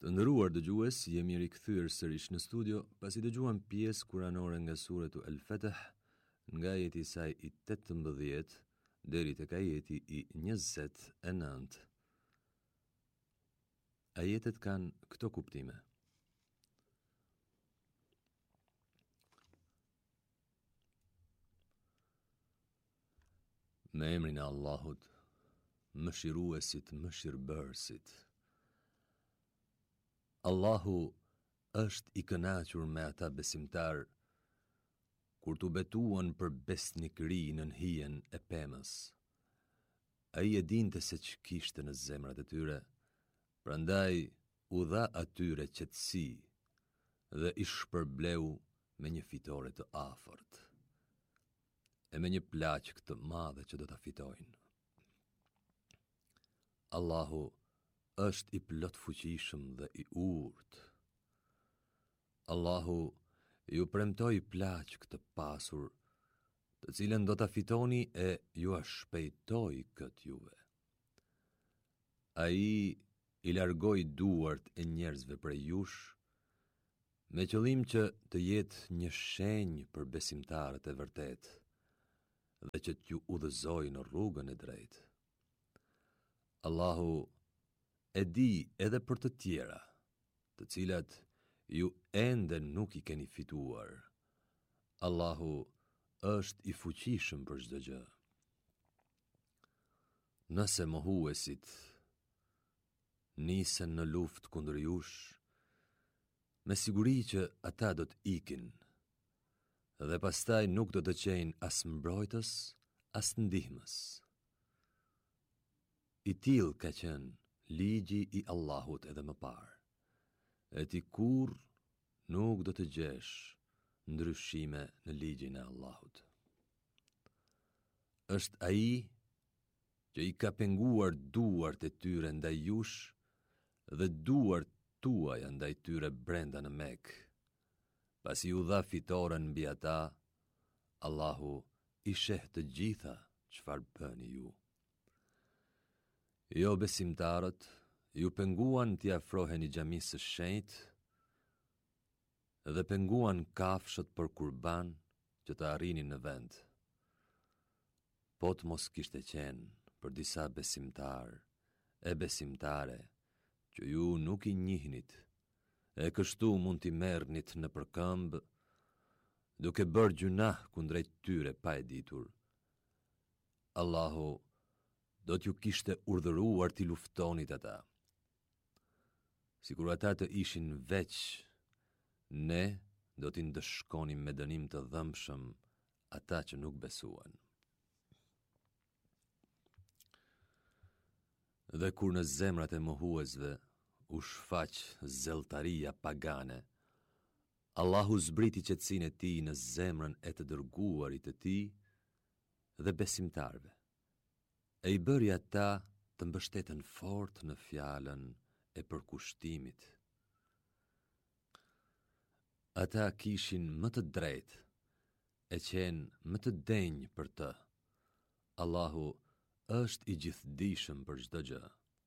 Nderuar dëgjues, jemi rikthyer sërish në studio pasi dëgjuam pjesë kuranore nga suratu Al-Fatih, nga ajeti i saj i 18 deri tek ajeti i 29. Ajetet kanë këto kuptime. Me emrin e Allahut, mëshiruesit, mëshirbërësit. Allahu është i kënaqur me ata besimtar kur t'u betuan për besnikëri në hijen e pemës. Ai e dinte se ç'kishte në zemrat e tyre, prandaj u dha atyre qetësi dhe i shpërbleu me një fitore të afërt e me një plaçk të madhe që do ta fitojnë. Allahu është i plot fuqishëm dhe i urtë. Allahu ju premtoi plaçk të pasur, të cilën do ta fitoni e ju a shpejtoi kët juve. Ai i largoi duart e njerëzve prej jush, me qëllim që të jetë një shenjë për besimtarët e vërtet dhe që t'ju udhëzojë në rrugën e drejtë. Allahu e di edhe për të tjera, të cilat ju ende nuk i keni fituar. Allahu është i fuqishëm për çdo gjë. Nëse mohuesit nisen në luftë kundër jush, me siguri që ata do të ikin, dhe pastaj nuk do të qenë as mbrojtës, as ndihmës. I tillë ka qenë ligji i Allahut edhe më parë, e ti kur nuk do të gjesh ndryshime në ligjin e Allahut. Është ai që i ka penguar duart e tyre ndaj jush dhe duart tuaja ndaj tyre brenda në Mekë. Pasi u dha fitoren mbi ata, Allahu i sheh të gjitha çfarë bëni ju. Jo besimtarët, ju penguan t'i afroheni xhamisë së shenjtë dhe penguan kafshët për kurban që të arrinin në vend. Po të mos kishte qenë për disa besimtar e besimtare që ju nuk i njihnit, e kështu mund t'i merrnit në përkëmbë, duke bërë gjunah kundrejt tyre pa e ditur. Allahu do t'ju kishte urdhëruar t'i luftonit ata. Sikur ata të ishin veç, ne do t'i ndëshkonim me dënim të dhëmshëm ata që nuk besuan. Dhe kur në zemrat e mohuesve u shfaq zelltaria pagane, Allahu zbriti qetësinë e tij në zemrën e të dërguarit të tij dhe besimtarve, e i bëri ata të mbështeten fort në fjalën e përkushtimit. Ata kishin më të drejtë, e qenë më të denjë për të. Allahu është i gjithdijshëm për çdo gjë.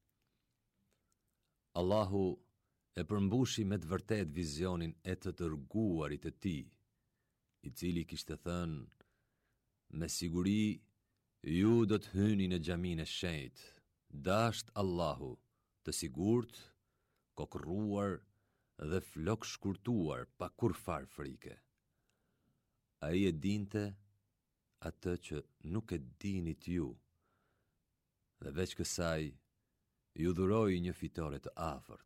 Allahu e përmbushi me të vërtet vizionin e të dërguarit të tij, i cili kishte thënë: me siguri ju do të hyni në xhaminë e shenjtë, dasht Allahu, të sigurt, kokërruar dhe flok shkurtuar pa kur far frike. Ai e dinte atë që nuk e dinit ju, dhe veç kësaj ju dhuroi një fitore të afërt.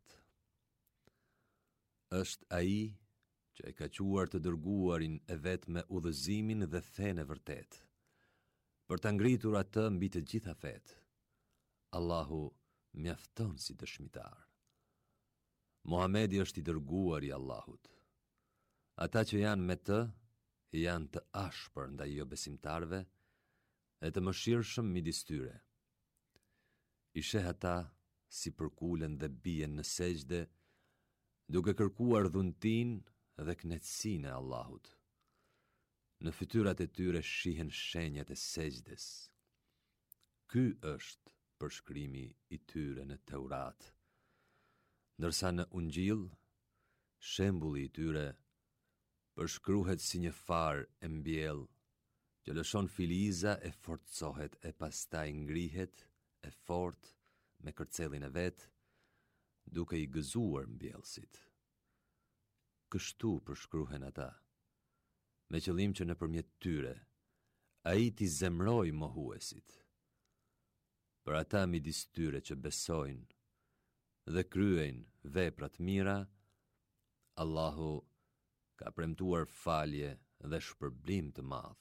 Është ai që e ka quar të dërguarin e vet me udhëzimin dhe fenë e vërtet, për ta ngritur atë mbi të gjitha fetë. Allahu mjafton si dëshmitar. Muhamedi është i dërguari i Allahut. Ata që janë me të, janë të ashpër ndaj jo besimtarve e të mëshirshëm midis tyre. I sheh ata si përkulen dhe bien në sejdë, duke kërkuar dhuntinë dhe kënaqësinë e Allahut. Në fytyrat e tyre shihen shenjat e sejdës. Ky është përshkrimi i tyre në Teurat. ndërsa në Ungjil, shembulli i tyre përshkruhet si një farë e mbjellë, që lëshon filiza e forcohet e pastaj ngrihet e fort me kërcellin e vet, duke i gëzuar mbjellësit. Kështu përshkruhen ata, me qëllim që nëpërmjet tyre ai t'i zemroj mohuesit. Për ata midis tyre që besojnë dhe kryejnë veprat mira, Allahu ka premtuar falje dhe shpërblim të madh.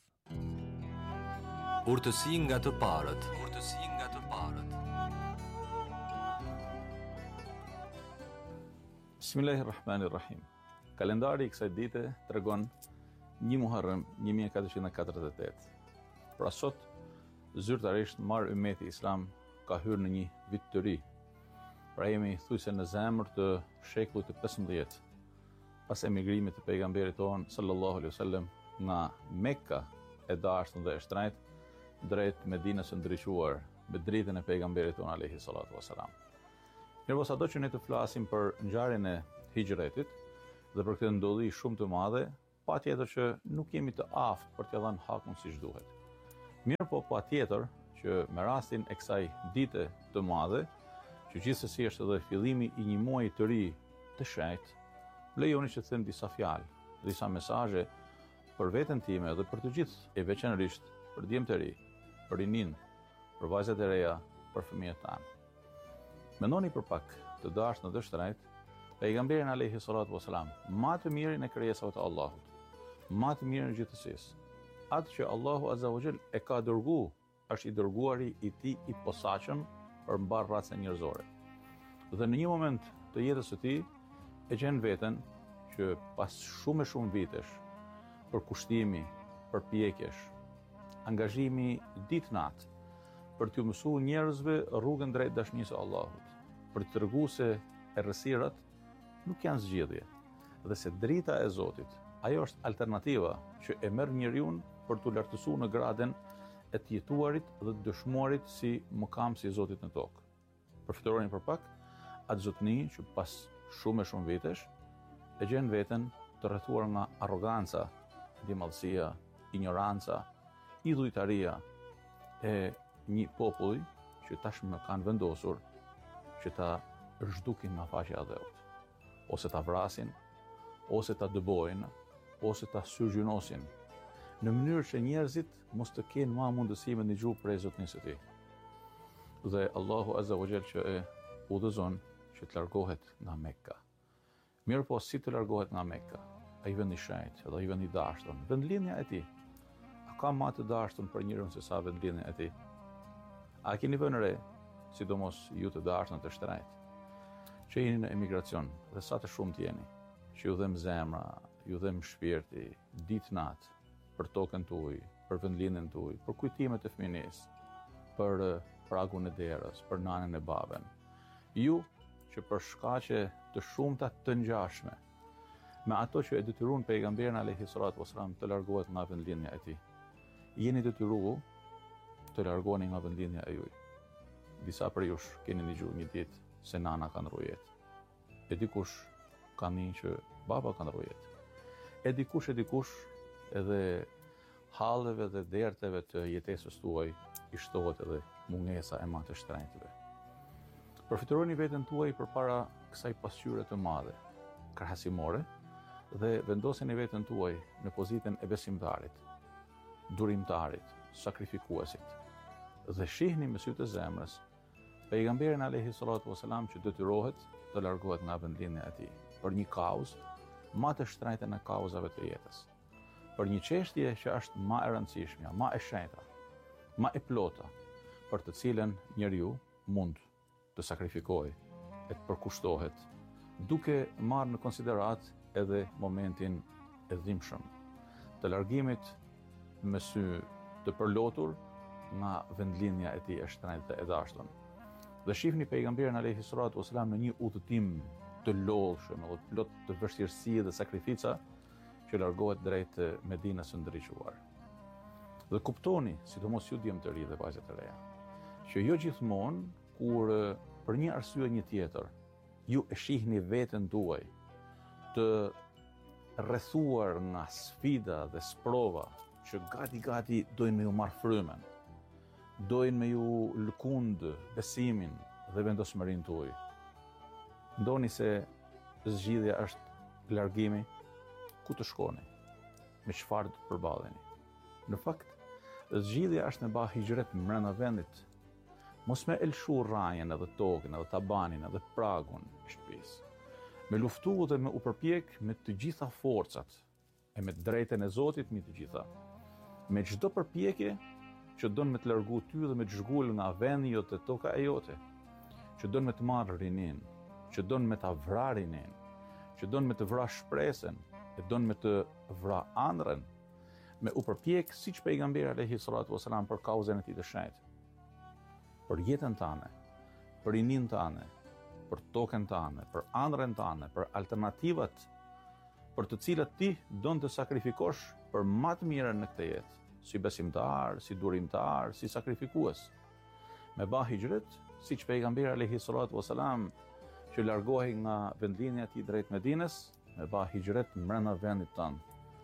Urtësi nga të parët. Bismillahirrahmanirrahim. Kalendari i kësaj dite tregon 1 Muharrem 1448. Pra sot, zyrtarisht marr ummeti islam ka hyrë në një vit të ri. Pra jemi thujse në zemër të shekullit të 15, pas emigrimit të pejgamberit tonë sallallahu alaihi wasallam nga Mekka e dashtun dhe e shtrenjtë drejt Medinës së ndriçuar me dritën e pejgamberit tonë alaihi salatu wasalam. Mirë, sado që ne të flasim për ngjarjen e hijretit dhe për këtë ndodhi shumë të madhe, patjetër që nuk jemi të aftë për t'ia dhënë hakun siç duhet. Mirë po, patjetër që me rastin e kësaj dite të madhe, që gjithsesi është edhe fillimi i një muaji të ri të shenjtë, lejoni që të them disa fjalë, disa mesazhe për veten time dhe për të gjithë, e veçanërisht për djemtë e ri, për rinin, për vajzat e reja, për fëmijët tanë. Mendoni për pak të dashnë dhe shtrenjtë pejgamberin alayhi salatu wasalam, më të mirin e krijesave të Allahut, më të mirin e gjithësisë. Atë që Allahu azza wa jall e ka dërguar, është i dërguari i tij i posaçëm për mbar racën njerëzore. Dhe në një moment të jetës së tij e gjen veten që pas shumë vitesh, përkushtimi, përpjekjesh, angazhimi ditë-natë për t'u mësuar njerëzve rrugën drejt dashurisë së Allahut, për të treguar se errësirat nuk janë zgjedhje, dhe se drita e Zotit, ajo është alternativa që e merr njeriu për t'u lartësuar në gradën e të jetuarit dhe të dëshmuarit si mëkamësi i Zotit në tokë. Përfitoroni për pak atë zotëni që pas shumë vitesh e gjen veten të rrethuar nga arroganca, dimallësia, ignoranca, idhujtaria e një populli që tashmë kanë vendosur që ta zhdukin nga faqja e dheut, ose ta vrasin, ose ta dëbojnë, ose ta syrgjynosin, në mënyrë që njerëzit mos të kenë më mundësi me dëgju prej zotnisë së tij. Dhe Allahu azza wa jall që e udhëzon që të largohet nga Mekka. Mirë po, si të largohet nga Mekka? Ai vend i shenjtë, edhe ai vend i dashur, vendlinja e tij. A ka më të dashur për njeriu se sa vendlinja e tij? A keni vënë re, sidomos ju të dashur të shtrenjtë, që jeni në emigracion dhe sa të shumë jeni, që ju dhem zemra, ju dhem shpirti, ditë-natë, për tokën tuaj, për vendlinjen tuaj, për kujtimet e fëminisë, për pragun e derës, për nanën e babën. Ju që për shkaqe të shumta të ngjashme, me ato që e detyruan pejgamberin alayhi salatu wasalam të largohet nga vendlinja e tij, jeni detyruar të largoni nga vendlinja e juaj. Disa për jush keni dëgjuar një ditë se nana ka ndruar jetë. E dikush ka thënë që baba ka ndruar jetë. E dikush edhe halleve dhe derteve të jetesës tuaj i shtohet edhe mungesa e madhe të shtrenjtëve. Përfitoroni veten tuaj përpara kësaj pasqyre të madhe, krahasimore, dhe vendoseni veten tuaj në pozitën e besimtarit, durimtarit, sakrifikuesit. Dhe shihni me sy të zemrës pejgamberin alayhi salatu wasalam që detyrohet të largohet nga vendlinja e tij për një kauzë më të shtrenjtë në kauzave të jetës. Për një çështje që është më e rëndësishme, më e shenjta, më e plota, për të cilën njeriu mund të sakrifikojë, e të përkushtohet, duke marrë në konsiderat edhe momentin e dhimbshëm të largimit me sy të përlotur nga vendlinja e tij e shtrenjtë e dashur. Dhe shihni pejgamberin alayhi salatu wasalam në një udhëtim të lodhshëm, edhe plot të vështirësi dhe sakrifica, që largohet drejt Medinës së ndriçuar. Dhe kuptoni, sidomos ju djemë të ri dhe vajzat e reja, që jo gjithmonë kur për një arsye një tjetër ju e shihni veten tuaj të rrethuar nga sfida dhe sprova që gati dojnë me ju marrë frymen, dojnë me ju lëkund besimin dhe vendosmërinë tuaj. Ndoni se zgjidhja është largimi, ku të shkoni, me çfarë të përballeni. Në fakt, zgjidhja është me bë hijret brenda vendit. Mos me elshu rrajen edhe tokën, edhe tabanin, edhe pragun e shtëpisë. Me luftu dhe me u përpjek me të gjitha forcat e me drejten e Zotit me të gjitha. Me çdo përpjekje që don me të largu ty dhe me të zhgull nga vendi jote, toka e jote, që don me të marrë rinin, që don me ta vra rinin, që don me të vra shpresën, e don me të vra ëndrrën, me u përpjek siç pejgamberi alayhi salatu wasalam për kauzën e tij të shenjtë. Për jetën tënde, për rinin tënde, për tokën tënde, për ëndrrën tënde, për alternativat për të cilat ti don të sakrifikosh për më të mirën në këtë jetë, si besimtar, si durimtar, si sakrifikues. Me bë hijret, siç pejgamberi alayhi salatu wasalam që largohej nga vendlinja e tij drejt Medinës, me bë hijret brenda vendit tënd.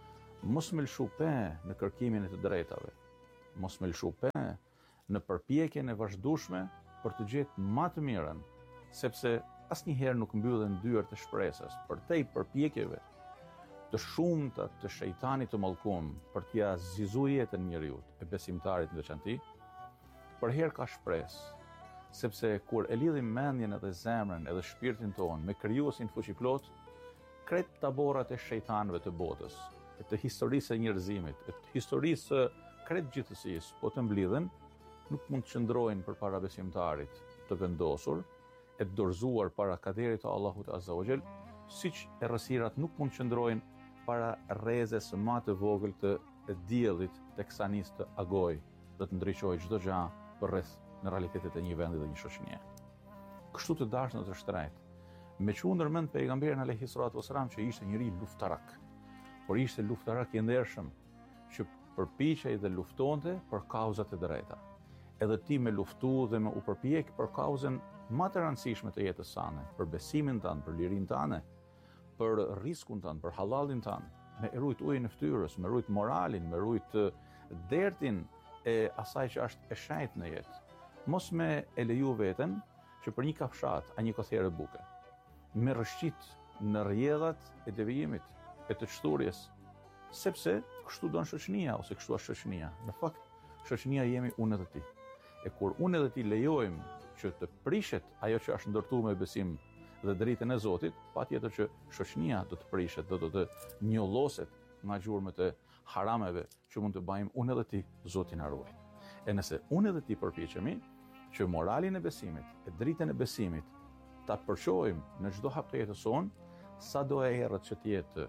Mos më lshu pe në kërkimin e të drejtave. Mos më lshu pe në përpjekjen e vazhdueshme për të gjetë më të mirën, sepse asnjëherë nuk mbyllen dyert e shpresës përtej përpjekjeve të shumta të shejtanit të mallkuar për t'ia zgjizuar jetën njeriut e besimtarit në veçantë. Për herë ka shpresë, sepse kur e lidhim mendjen edhe zemrën edhe shpirtin ton me krijuesin fuqiplot, krejt taborrat e shejtanëve të botës, e të historisë e njerëzimit, e të historisë së krejt gjithësisë, po të mblidhen, nuk mund të qëndrojnë përpara besimtarit të vendosur, e të dorëzuar para kaderit të Allahut Azza wa Jall, siç errësirat nuk mund të qëndrojnë para rrezes së më të vogël të diellit teksa nis të agoj dhe të ndriçojë çdo gjë përreth në realitetet e një vendi dhe një shoqënie. Kështu të dashur të shtrejt, me që ndërmend pejgamberin alayhi salatu wasalam që ishte njëri luftarak, por ishte luftarak i ndershëm që përpiqej dhe luftonte për kauzat e drejta. Edhe ti me luftu dhe me u përpjek për kauzën më të rëndësishme të jetës sane, për besimin tënd, për lirinë tënde, për riskun tënd, për halallin tënd, me rujt ujin e fytyrës, me rujt moralin, me rujt dertin e asaj që është e shenjtë në jetë. Mos me e leju veten që për një kafshat a një kothere buke, me rrëshqit në rrjedhat e devijimit, e të çthurjes, sepse kështu don shoqënia ose kështu është shoqënia. Në fakt, shoqënia jemi unë dhe ti. E kur unë dhe ti lejojmë që të prishet ajo që është ndërtuar me besim dhe dritën e Zotit, patjetër që shoqënia do të prishet, do të njolloset nga gjurmët e harameve që mund të bëjmë unë dhe ti, Zoti na ruaj. E nëse unë dhe ti përpiqemi që moralin e besimit, e dritën e besimit ta përqojmë në çdo hap të jetës sonë, sado e errët që të jetë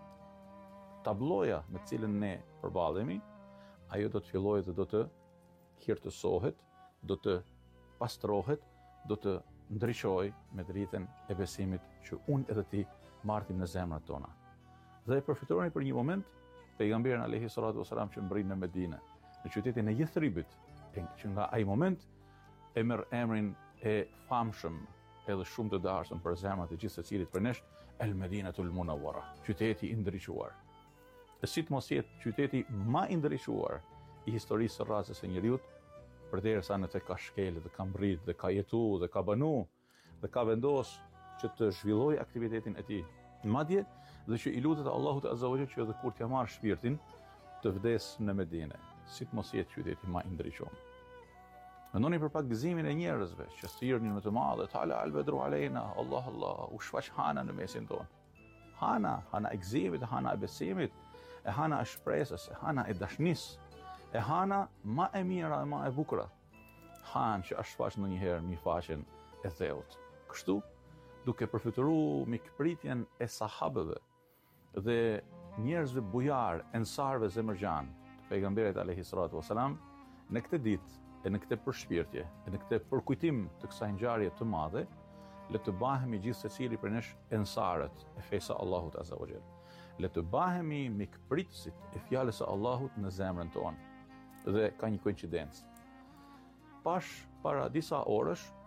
tabloja me të cilën ne përballemi, ajo do të fillojë dhe do të hirtësohet, do të pastrohet, do të ndriçojë me dritën e besimit që unë edhe ti martim në zemrat tona. Dhe e përfitojmë për një moment pejgamberin alayhi salatu wasalam që mbrin në Medinë, në qytetin e Yathribit, që nga ai moment e merr emrin e famshëm edhe shumë të dashur për zemrat e gjithë secilit për nesh, El Medinatul Munawwara, qyteti i ndriçuar. E si të mos jetë qyteti më i ndriçuar i historisë së rasës së njeriut, përderisa në të ka shkel dhe ka mbrit dhe ka jetu dhe ka banu dhe ka vendos që të zhvilloj aktivitetin e tij. Madje dhe që i lutet Allahut Azza wa Jall që edhe kur t'ja marr shpirtin të vdes në Medinë, si të mos jetë qyteti më i ndriçuar. Mendoni për pak gëzimin e njerëzve që thirrnin më të madhe, Tala al-Badru alejna, Allah Allah, u shfaq hana në mesin tonë. Hana e gëzimit, hana e besimit, e hana e shpresës, e hana e dashnisë, e hana ma e mira e ma e bukura. Han që është shfaq ndonjëherë mi faqen e theut. Kështu, duke përfituar mikpritjen e sahabëve dhe njerëzve bujar, ensarve zemërgjan të pejgamberit alayhi salatu wasalam, në këtë ditë e në këtë përshpirtje, e në këtë përkujtim të kësaj ngjarje të madhe, le të bahemi gjithë secili për nesh ensarët e fesë Allahut Azza wa Jall. Le të bahemi mikpritësit e fjalës së Allahut në zemrën tonë. Dhe ka një koincidencë. Pash para disa orësh,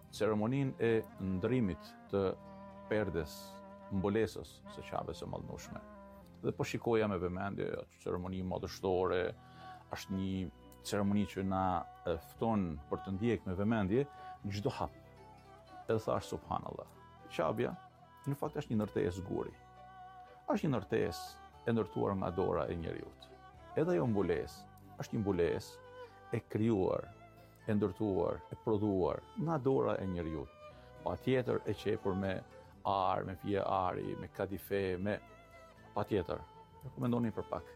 ceremoninë e ndrimit të perdes mbulesës së Qabes së Mallnueshme. Dhe po shikoja me vëmendje, ceremoni madhështore, është një ceremoni që na fton për të ndjek me vëmendje çdo hap. Edhe thash subhanallah. Qabja në fakt është një ndërtesë guri. Është një ndërtesë e ndërtuar nga dora e njerëzit. Edhe ajo mbulesë është një mbulesë e krijuar, e ndërtuar, e prodhuar nga dora e njerëzit. Patjetër e qepur me ar, me fije ari, me kadife, me patjetër. Rekomendoni për pak.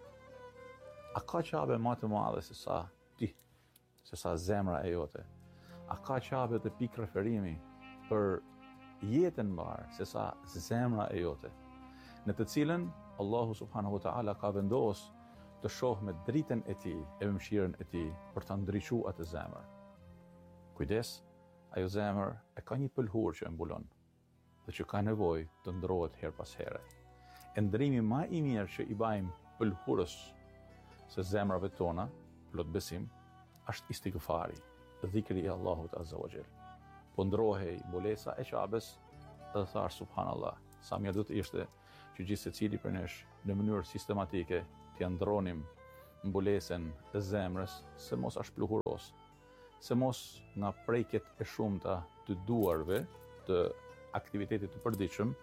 A ka qabe më të madhe se sa ti, se sa zemra e jote? A ka qabe të pikë referimi për jetën mbar se sa zemra e jote, në të cilën Allahu subhanahu wa ta'ala ka vendos të shoh me dritën e tij e me mëshirën e tij për ta ndriçuar atë zemër. Kujdes, ajo zemër e ka një pëlhur që e mbulon dhe që ka nevojë të ndrohet her pas here. E ndrimi më i mirë që i bajmë pëlhurës së zemrave tona, plot besim, është istighfari, dhikri i Allahut azza wa jall. Po ndrohej mbulesa e Qabes dhe thash subhanallah, sa mirë do të ishte që gjithë secili për nesh në mënyrë sistematike t'ia ndronim mbulesën e zemrës, se mos është pluhuros, se mos nga prejket e shumta të duarve të aktivitetit të përditshëm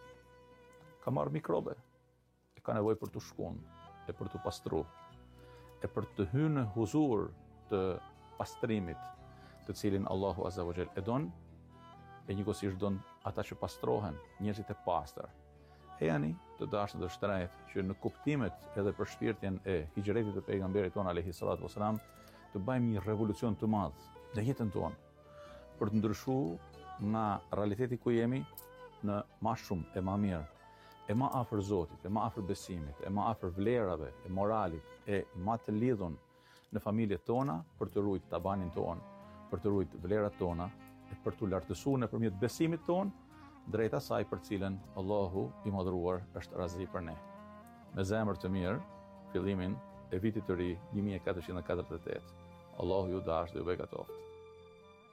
ka marrë mikrobe, e ka nevojë për të shkuar, e për të pastruar, e për të hyrë në huzur të pastrimit, të cilin Allahu azza wa jall e don, e njëkohësisht don ata që pastrohen, njerëzit e pastër. E janë të dashur të shtrejt që në kuptimet edhe për shpirtin e hijretit të pejgamberit ton alayhi salatu wasalam të bëjmë një revolucion të madh në jetën tonë për të ndryshuar nga realiteti ku jemi në më shumë e më mirë, e më afër Zotit, e më afër besimit, e më afër vlerave, e moralit, e më të lidhur në familjet tona për të ruajtur tabanin ton, për të ruajtur vlerat tona, e për të lartësuar nëpërmjet besimit ton drejt asaj për cilën Allahu i madhruar është razi për ne. Me zemër të mirë, fillimin e vitit të ri 1448. Allahu ju dash dhe ju bekatoft.